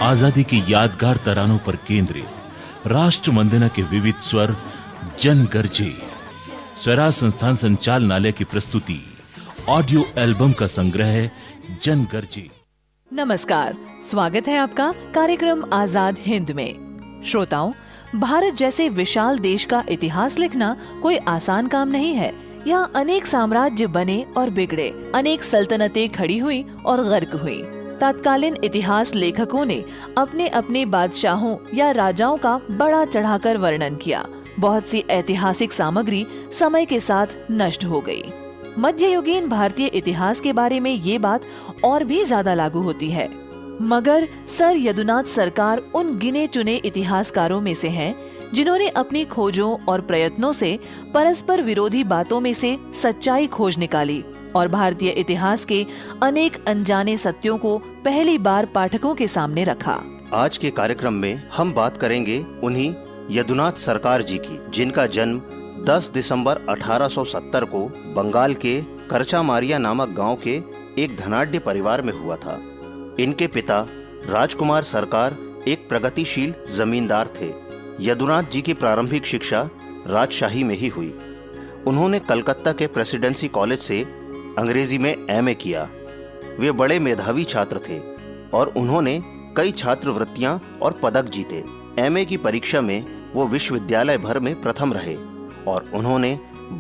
आजादी की यादगार तरानों पर केंद्रित राष्ट्र वंदना के विविध स्वर जन गर्जे स्वराज संस्थान संचालनालय की प्रस्तुति ऑडियो एल्बम का संग्रह जन गर्जे। नमस्कार, स्वागत है आपका कार्यक्रम आजाद हिंद में। श्रोताओं, भारत जैसे विशाल देश का इतिहास लिखना कोई आसान काम नहीं है। यहाँ अनेक साम्राज्य बने और बिगड़े, अनेक सल्तनतें खड़ी हुई और गर्क हुई। तत्कालीन इतिहास लेखकों ने अपने अपने बादशाहों या राजाओं का बड़ा चढ़ाकर वर्णन किया। बहुत सी ऐतिहासिक सामग्री समय के साथ नष्ट हो गई। मध्ययुगीन भारतीय इतिहास के बारे में ये बात और भी ज्यादा लागू होती है, मगर सर यदुनाथ सरकार उन गिने चुने इतिहासकारों में से हैं जिन्होंने अपनी खोजों और प्रयत्नों से परस्पर विरोधी बातों में से सच्चाई खोज निकाली और भारतीय इतिहास के अनेक अनजाने सत्यों को पहली बार पाठकों के सामने रखा। आज के कार्यक्रम में हम बात करेंगे उन्हीं यदुनाथ सरकार जी की, जिनका जन्म 10 दिसंबर 1870 को बंगाल के करचामारिया नामक गांव के एक धनाढ्य परिवार में हुआ था। इनके पिता राजकुमार सरकार एक प्रगतिशील जमींदार थे। यदुनाथ जी की प्रारंभिक शिक्षा राजशाही में ही हुई। उन्होंने कलकत्ता के प्रेसिडेंसी कॉलेज से अंग्रेजी में एमए किया। वे बड़े मेधावी छात्र थे और उन्होंने कई छात्रवृत्तियां और पदक जीते। एमए की परीक्षा में वो विश्वविद्यालय भर में प्रथम रहे और उन्होंने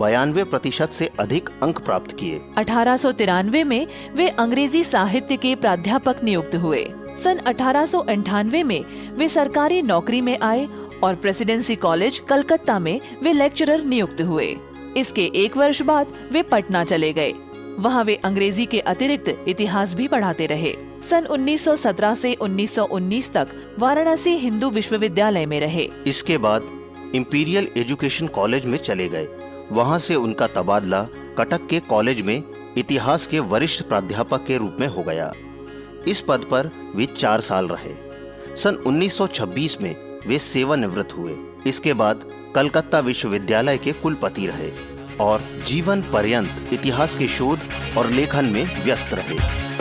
92% से अधिक अंक प्राप्त किए। 1893 में वे अंग्रेजी साहित्य के प्राध्यापक नियुक्त हुए। सन 1898 में वे सरकारी नौकरी में आए और प्रेसिडेंसी कॉलेज कलकत्ता में वे लेक्चरर नियुक्त हुए। इसके एक वर्ष बाद वे पटना चले गए। वहाँ वे अंग्रेजी के अतिरिक्त इतिहास भी पढ़ाते रहे। सन 1917 से 1919 तक वाराणसी हिंदू विश्वविद्यालय में रहे। इसके बाद इंपीरियल एजुकेशन कॉलेज में चले गए। वहाँ से उनका तबादला कटक के कॉलेज में इतिहास के वरिष्ठ प्राध्यापक के रूप में हो गया। इस पद पर वे 4 साल रहे। सन 1926 में वे सेवानिवृत्त हुए। इसके बाद कलकत्ता विश्वविद्यालय के कुलपति रहे और जीवन पर्यंत इतिहास के शोध और लेखन में व्यस्त रहे।